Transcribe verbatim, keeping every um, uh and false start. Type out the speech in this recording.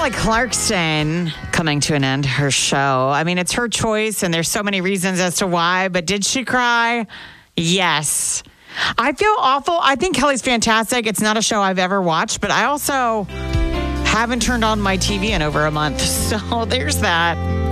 Kelly Clarkson coming to an end, her show. I mean, it's her choice, and there's so many reasons as to why, but did she cry? Yes. I feel awful. I think Kelly's fantastic. It's not a show I've ever watched, but I also haven't turned on my T V in over a month. So there's that.